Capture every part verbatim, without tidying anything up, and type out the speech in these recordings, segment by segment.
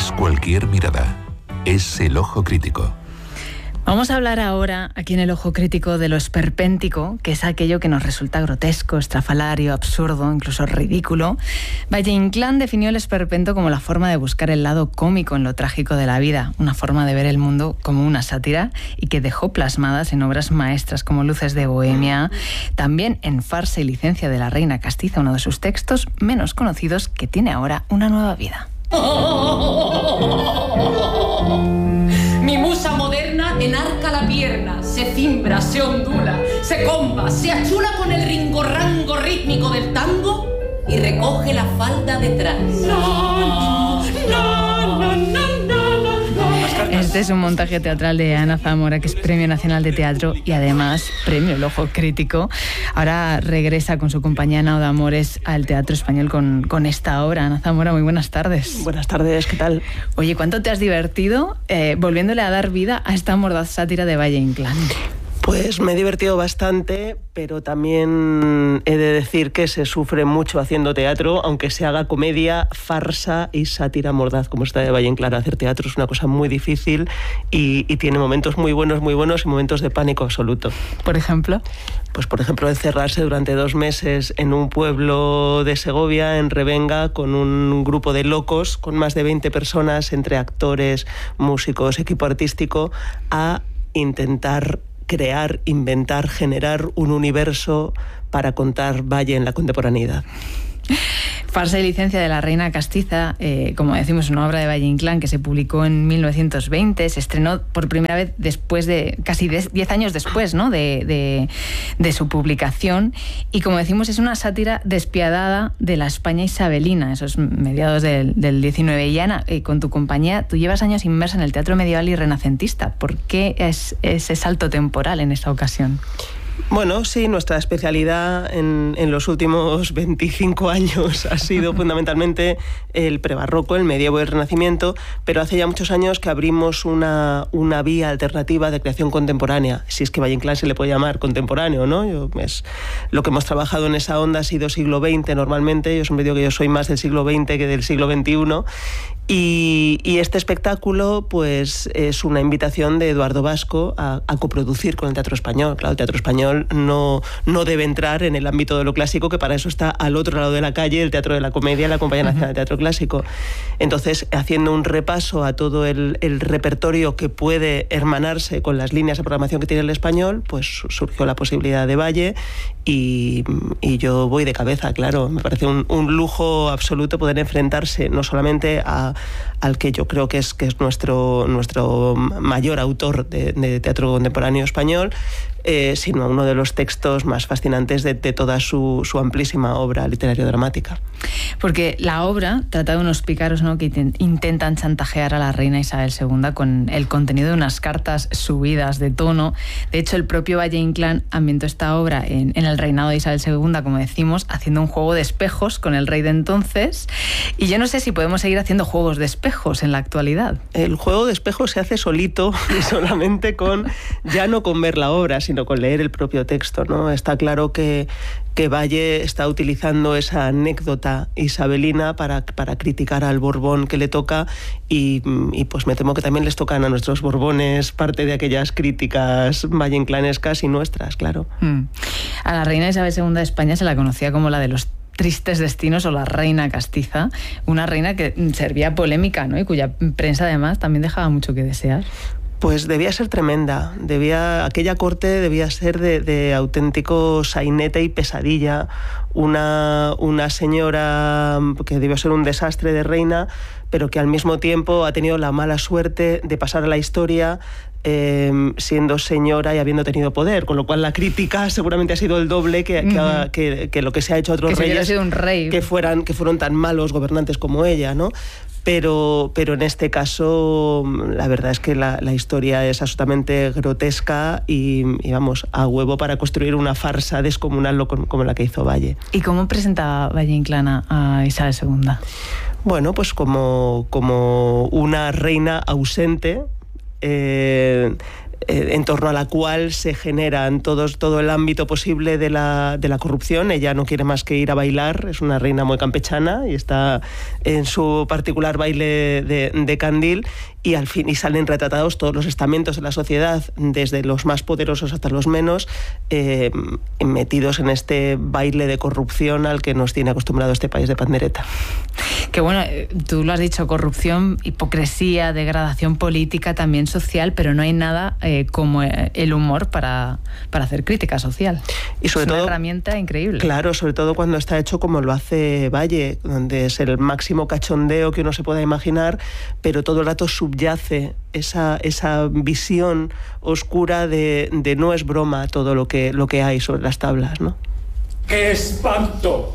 es cualquier mirada, es el ojo crítico. Vamos a hablar ahora, aquí en el Ojo Crítico, de lo esperpéntico, que es aquello que nos resulta grotesco, estrafalario, absurdo, incluso ridículo. Valle Inclán definió el esperpento como la forma de buscar el lado cómico en lo trágico de la vida, una forma de ver el mundo como una sátira y que dejó plasmadas en obras maestras como Luces de Bohemia, también en Farsa y licencia de la Reina Castiza, uno de sus textos menos conocidos que tiene ahora una nueva vida. Mi musa moderna enarca la pierna, se cimbra, se ondula, se comba, se achula con el ringorrango rítmico del tango y recoge la falda detrás. No, no, no, no, no, no. Este es un montaje teatral de Ana Zamora, que es Premio Nacional de Teatro y además Premio El Ojo Crítico. Ahora regresa con su compañía Nao de Amores al Teatro Español con, con esta obra. Ana Zamora, muy buenas tardes. Buenas tardes, ¿qué tal? Oye, ¿cuánto te has divertido eh, volviéndole a dar vida a esta mordaz sátira de Valle Inclán? Pues me he divertido bastante, pero también he de decir que se sufre mucho haciendo teatro, aunque se haga comedia, farsa y sátira mordaz, como esta de Valle Inclán. Hacer teatro es una cosa muy difícil y, y tiene momentos muy buenos, muy buenos y momentos de pánico absoluto. ¿Por ejemplo? Pues por ejemplo, encerrarse durante dos meses en un pueblo de Segovia, en Revenga, con un grupo de locos, con más de veinte personas, entre actores, músicos, equipo artístico, a intentar crear, inventar, generar un universo para contar Valle en la contemporaneidad. Farsa y licencia de la Reina Castiza, eh, como decimos, una obra de Valle Inclán que se publicó en mil novecientos veinte, se estrenó por primera vez después de, casi diez años después, ¿no?, de, de, de su publicación, y como decimos es una sátira despiadada de la España isabelina, esos mediados del, del diecinueve. Y Ana, eh, con tu compañía, tú llevas años inmersa en el teatro medieval y renacentista. ¿Por qué es ese salto temporal en esta ocasión? Bueno, sí, nuestra especialidad en, en los últimos veinticinco años ha sido fundamentalmente el prebarroco, el medievo y el renacimiento, pero hace ya muchos años que abrimos una, una vía alternativa de creación contemporánea, si es que Valle Inclán se le puede llamar contemporáneo, ¿no? Yo, es, lo que hemos trabajado en esa onda ha sido siglo veinte normalmente. Yo siempre digo que yo soy más del siglo veinte que del siglo veintiuno, y, y este espectáculo pues es una invitación de Eduardo Vasco a, a coproducir con el Teatro Español. Claro, el Teatro Español No, no debe entrar en el ámbito de lo clásico, que para eso está al otro lado de la calle el Teatro de la Comedia, la Compañía Nacional de Teatro Clásico. Entonces, haciendo un repaso a todo el, el repertorio que puede hermanarse con las líneas de programación que tiene el Español, pues surgió la posibilidad de Valle y, y yo voy de cabeza, claro. Me parece un, un lujo absoluto poder enfrentarse no solamente a, al que yo creo que es, que es nuestro, nuestro mayor autor de, de teatro contemporáneo español, Eh, sino a uno de los textos más fascinantes de, de toda su, su amplísima obra literario-dramática. Porque la obra trata de unos pícaros, ¿no?, que intentan chantajear a la reina Isabel segunda con el contenido de unas cartas subidas de tono. De hecho, el propio Valle Inclán ambientó esta obra en, en el reinado de Isabel segunda, como decimos, haciendo un juego de espejos con el rey de entonces. Y yo no sé si podemos seguir haciendo juegos de espejos en la actualidad. El juego de espejos se hace solito y solamente con, ya no con ver la obra, sino con leer el propio texto, ¿no? Está claro que, que Valle está utilizando esa anécdota isabelina para, para criticar al Borbón que le toca y, y pues me temo que también les tocan a nuestros Borbones parte de aquellas críticas valleinclanescas y nuestras, claro. Mm. A la reina Isabel segunda de España se la conocía como la de los tristes destinos o la Reina Castiza, una reina que servía polémica, ¿no?, y cuya prensa además también dejaba mucho que desear. Pues debía ser tremenda, debía, aquella corte debía ser de, de auténtico sainete y pesadilla, una, una señora que debió ser un desastre de reina, pero que al mismo tiempo ha tenido la mala suerte de pasar a la historia eh, siendo señora y habiendo tenido poder, con lo cual la crítica seguramente ha sido el doble que, que, uh-huh. que, que lo que se ha hecho a otros que reyes, si sido un rey. que, fueran, que fueron tan malos gobernantes como ella, ¿no? Pero, pero en este caso la verdad es que la, la historia es absolutamente grotesca y, y vamos, a huevo para construir una farsa descomunal como la que hizo Valle. ¿Y cómo presenta Valle Inclán a Isabel segunda? Bueno, pues como, como una reina ausente, eh, eh, en torno a la cual se generan todos, todo el ámbito posible de la, de la corrupción. Ella no quiere más que ir a bailar, es una reina muy campechana y está en su particular baile de, de candil, y al fin y salen retratados todos los estamentos de la sociedad, desde los más poderosos hasta los menos, eh, metidos en este baile de corrupción al que nos tiene acostumbrado este país de pandereta. Que bueno, tú lo has dicho, corrupción, hipocresía, degradación política, también social, pero no hay nada eh, como el humor para, para hacer crítica social. Y sobre es todo, una herramienta increíble. Claro, sobre todo cuando está hecho como lo hace Valle, donde es el máximo cachondeo que uno se pueda imaginar, pero todo el rato subyace esa, esa visión oscura de, de no es broma todo lo que, lo que hay sobre las tablas, ¿no? ¡Qué espanto!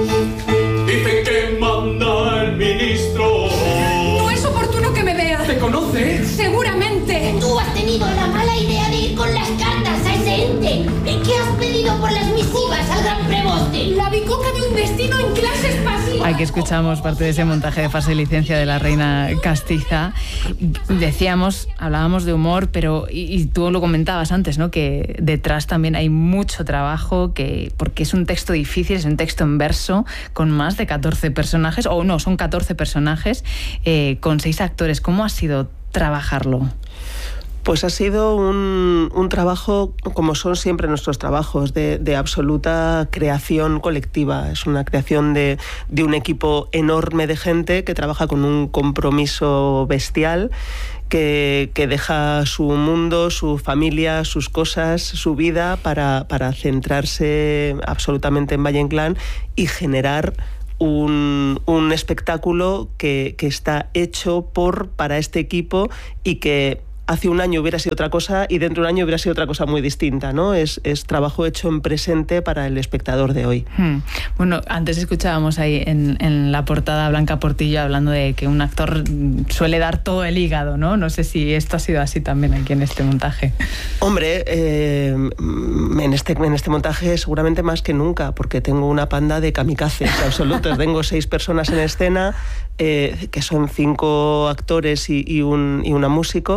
Dicen que manda el ministro. No es oportuno que me vea. ¿Te conoce? Seguramente. Tú has tenido la mala idea de ir con las cartas a ese ente. ¿Qué has pedido por las misivas al gran preboste? La bicoca de un destino en clases pasivas. Aquí escuchamos parte de ese montaje de farsa y licencia de la reina castiza. Decíamos, hablábamos de humor, pero y, y tú lo comentabas antes, ¿no? Que detrás también hay mucho trabajo, que porque es un texto difícil, es un texto en verso con más de catorce personajes, o no, son catorce personajes eh, con seis actores. ¿Cómo ha sido trabajarlo? Pues ha sido un, un trabajo, como son siempre nuestros trabajos, de, de absoluta creación colectiva. Es una creación de, de un equipo enorme de gente que trabaja con un compromiso bestial, que, que deja su mundo, su familia, sus cosas, su vida para, para centrarse absolutamente en Valle Inclán y generar Un, un espectáculo que, que está hecho por, para este equipo, y que hace un año hubiera sido otra cosa y dentro de un año hubiera sido otra cosa muy distinta, ¿no? Es, es trabajo hecho en presente para el espectador de hoy. Hmm. Bueno, antes escuchábamos ahí en, en la portada a Blanca Portillo hablando de que un actor suele dar todo el hígado, ¿no? No sé si esto ha sido así también aquí en este montaje. Hombre, eh, en, este, en este montaje seguramente más que nunca, porque tengo una panda de kamikazes absolutos. Tengo seis personas en escena, eh, que son cinco actores y, y, un, y una músico,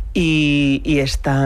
Y, y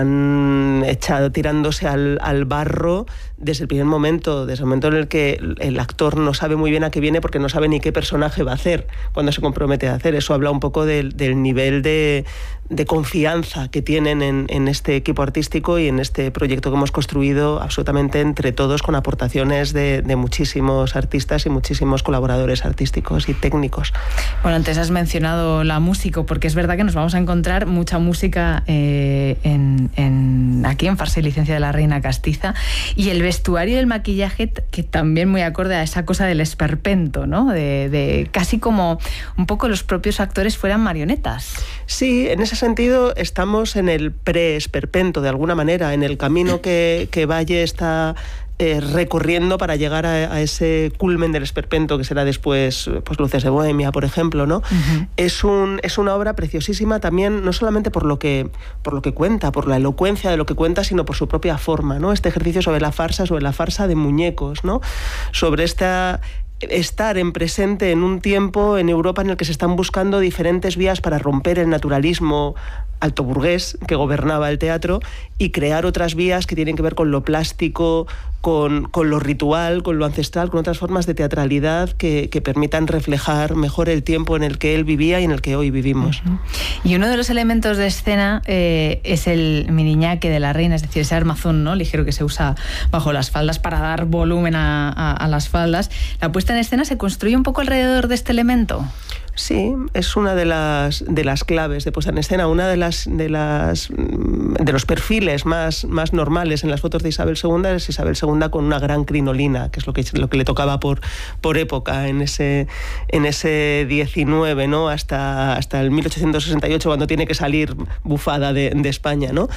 están echado, tirándose al, al barro desde el primer momento, desde el momento en el que el actor no sabe muy bien a qué viene, porque no sabe ni qué personaje va a hacer cuando se compromete a hacer. Eso habla un poco del, del nivel de, de confianza que tienen en, en este equipo artístico y en este proyecto que hemos construido absolutamente entre todos, con aportaciones de, de muchísimos artistas y muchísimos colaboradores artísticos y técnicos. Bueno, antes has mencionado la música, porque es verdad que nos vamos a encontrar mucha música eh, en, en, aquí en Farsa y licencia de la reina castiza, y el vestuario y el maquillaje que también muy acorde a esa cosa del esperpento, ¿no? De, de casi como un poco los propios actores fueran marionetas. Sí, en ese sentido estamos en el pre-esperpento, de alguna manera, en el camino que, que Valle está eh, recorriendo para llegar a, a ese culmen del esperpento que será después, pues Luces de Bohemia, por ejemplo, ¿no? Uh-huh. Es un, es una obra preciosísima también, no solamente por lo que por lo que cuenta, por la elocuencia de lo que cuenta, sino por su propia forma, ¿no? Este ejercicio sobre la farsa, sobre la farsa de muñecos, ¿no? Sobre esta estar en presente en un tiempo en Europa en el que se están buscando diferentes vías para romper el naturalismo altoburgués que gobernaba el teatro y crear otras vías que tienen que ver con lo plástico, con, con lo ritual, con lo ancestral, con otras formas de teatralidad que, que permitan reflejar mejor el tiempo en el que él vivía y en el que hoy vivimos. Uh-huh. Y uno de los elementos de escena eh, es el miniñaque de la reina, es decir, ese armazón, ¿no?, ligero que se usa bajo las faldas para dar volumen a, a, a las faldas. La puesta en escena se construye un poco alrededor de este elemento. Sí, es una de las de las claves de puesta en escena, una de las de las de los perfiles más, más normales en las fotos de Isabel segunda es Isabel segunda con una gran crinolina, que es lo que lo que le tocaba por por época en ese en ese diecinueve, ¿no? Hasta hasta el mil ochocientos sesenta y ocho, cuando tiene que salir bufada de, de España, ¿no?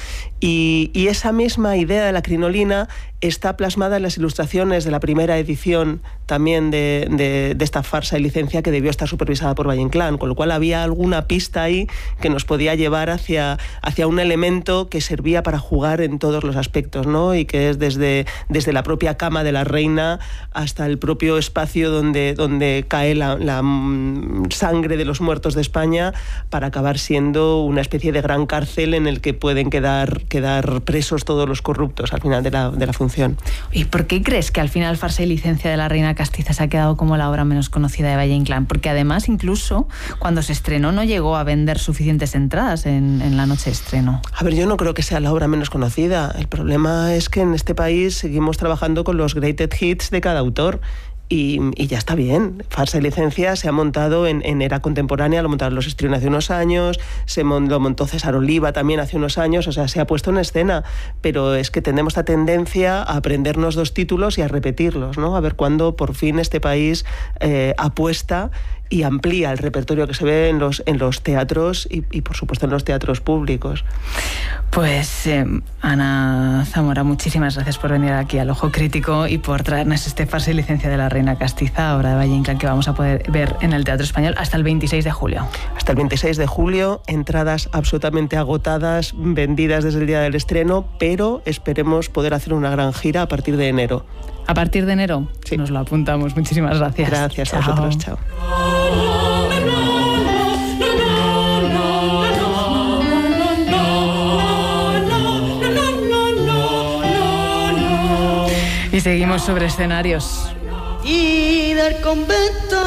Y, y esa misma idea de la crinolina está plasmada en las ilustraciones de la primera edición también de, de, de esta farsa y licencia, que debió estar supervisada por Valle Inclán, con lo cual había alguna pista ahí que nos podía llevar hacia, hacia un elemento que servía para jugar en todos los aspectos, ¿no? Y que es desde, desde la propia cama de la reina hasta el propio espacio donde, donde cae la, la sangre de los muertos de España, para acabar siendo una especie de gran cárcel en el que pueden quedar, quedar presos todos los corruptos al final de la, de la función. ¿Y por qué crees que al final Farsa y licencia de la Reina Castiza se ha quedado como la obra menos conocida de Valle Inclán? Porque además, incluso cuando se estrenó, no llegó a vender suficientes entradas en, en la noche de estreno. A ver, yo no creo que sea la obra menos conocida. El problema es que en este país seguimos trabajando con los greatest hits de cada autor. Y, y ya está bien. Farsa y licencia se ha montado en, en era contemporánea, lo montaron los Estrión hace unos años, se mon, lo montó César Oliva también hace unos años, o sea, se ha puesto en escena, pero es que tenemos esta tendencia a aprendernos dos títulos y a repetirlos, ¿no? A ver cuándo por fin este país eh, apuesta y amplía el repertorio que se ve en los, en los teatros y, y, por supuesto, en los teatros públicos. Pues, eh, Ana Zamora, muchísimas gracias por venir aquí al Ojo Crítico y por traernos este Farsa y licencia de la Reina Castiza, obra de Valle Inclán, que vamos a poder ver en el Teatro Español hasta el veintiséis de julio. Hasta el veintiséis de julio, entradas absolutamente agotadas, vendidas desde el día del estreno, pero esperemos poder hacer una gran gira a partir de enero. A partir de enero, sí. Nos lo apuntamos. Muchísimas gracias. Gracias a vosotros. Chao. Y seguimos sobre escenarios. Y del convento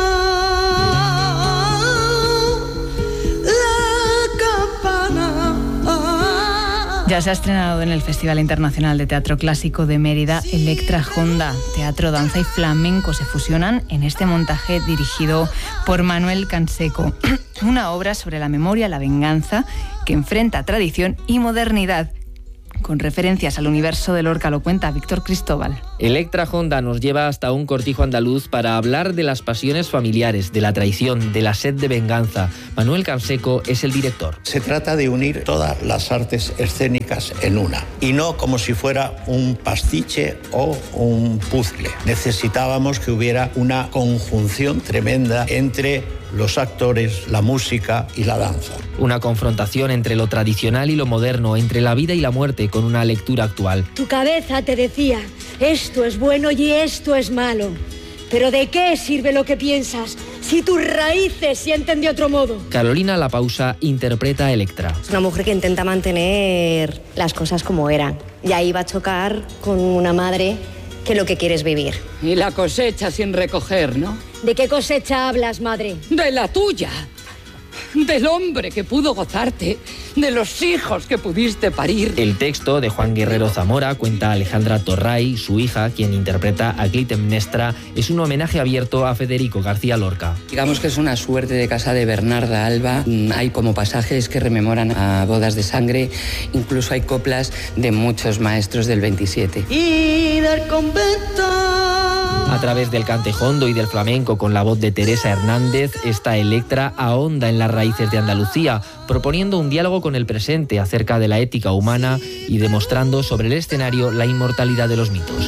ya se ha estrenado en el Festival Internacional de Teatro Clásico de Mérida Electra Honda. Teatro, danza y flamenco se fusionan en este montaje dirigido por Manuel Canseco. Una obra sobre la memoria, la venganza, que enfrenta tradición y modernidad, con referencias al universo de Lorca. Lo cuenta Víctor Cristóbal. Electra Honda nos lleva hasta un cortijo andaluz para hablar de las pasiones familiares, de la traición, de la sed de venganza. Manuel Canseco es el director. Se trata de unir todas las artes escénicas en una, y no como si fuera un pastiche o un puzzle. Necesitábamos que hubiera una conjunción tremenda entre los actores, la música y la danza. Una confrontación entre lo tradicional y lo moderno, entre la vida y la muerte, con una lectura actual. Tu cabeza te decía, esto es bueno y esto es malo. Pero ¿de qué sirve lo que piensas si tus raíces sienten de otro modo? Carolina La Pausa interpreta a Electra. Es una mujer que intenta mantener las cosas como eran. Y ahí va a chocar con una madre que lo que quiere es vivir. Y la cosecha sin recoger, ¿no? ¿De qué cosecha hablas, madre? De la tuya. Del hombre que pudo gozarte, de los hijos que pudiste parir. El texto de Juan Guerrero Zamora, cuenta Alejandra Torray, su hija, quien interpreta a Clitemnestra, es un homenaje abierto a Federico García Lorca. Digamos que es una suerte de casa de Bernarda Alba. Hay como pasajes que rememoran a bodas de sangre, incluso hay coplas de muchos maestros del veintisiete. Y del convento. A través del cantejondo y del flamenco, con la voz de Teresa Hernández, esta Electra ahonda en las raíces de Andalucía, proponiendo un diálogo con el presente acerca de la ética humana y demostrando sobre el escenario la inmortalidad de los mitos.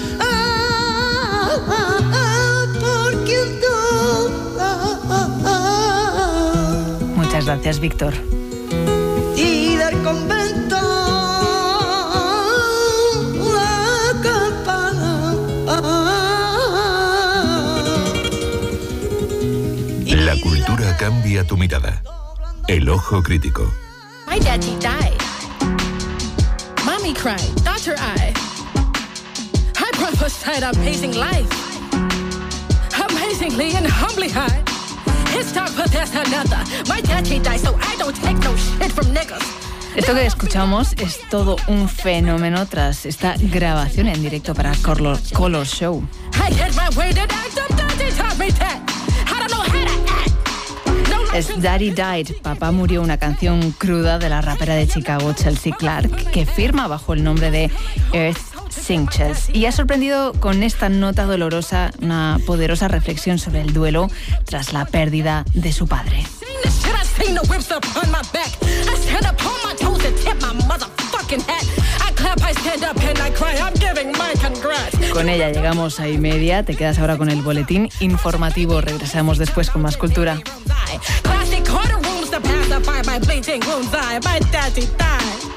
Muchas gracias, Víctor. Y del convento la campana. La cultura cambia tu mirada. El Ojo Crítico. My daddy died. Mommy cried. Daughter I. I prophesied amazing life. Amazingly and humbly high. His time, but there's another. My daddy died, so I don't take no shit from niggas. Esto que escuchamos es todo un fenómeno tras esta grabación en directo para Color, Color Show. Es Daddy Died, Papá Murió, una canción cruda de la rapera de Chicago Chelsea Clark, que firma bajo el nombre de Earth Singchels, y ha sorprendido con esta nota dolorosa una poderosa reflexión sobre el duelo tras la pérdida de su padre. Con ella llegamos a y media. Te quedas ahora con el boletín informativo. Regresamos después con más cultura. Classic corner rooms to pacify my bleaching wounds. I, my daddy died.